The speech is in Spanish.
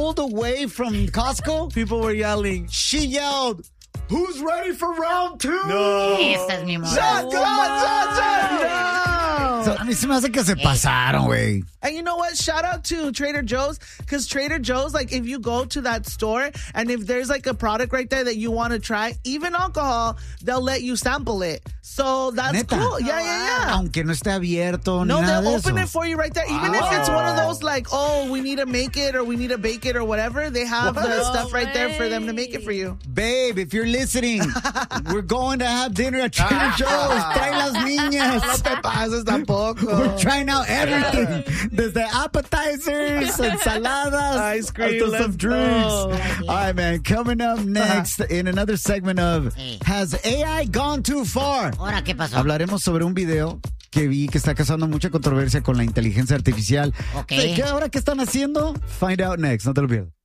pulled away from Costco, people were yelling. She yelled, "Who's ready for round 2?" No. Esta es mi moda. So, a mí se me hace que se pasaron, güey. And you know what? Shout out to Trader Joe's, because Trader Joe's, like, if you go to that store and if there's like a product right there that you want to try, even alcohol, they'll let you sample it. So that's ¿Neta? cool. Yeah. Aunque no esté abierto ni No, nada they'll de open eso. it for you right there. Even if it's one of those like, oh, we need to make it or we need to bake it or whatever, they have the stuff right there for them to make it for you. Babe, if you're listening, we're going to have dinner at Trader Joe's. Trae las niñas. No te pases tampoco. We're trying out everything. Desde appetizers, ensaladas, ice cream, hasta some drinks. All right, man. Coming up next in another segment of Has AI Gone Too Far? Ahora, ¿qué pasó? Hablaremos sobre un video que vi que está causando mucha controversia con la inteligencia artificial. Ok. ¿Qué ahora qué están haciendo? Find out next. No te lo pierdas.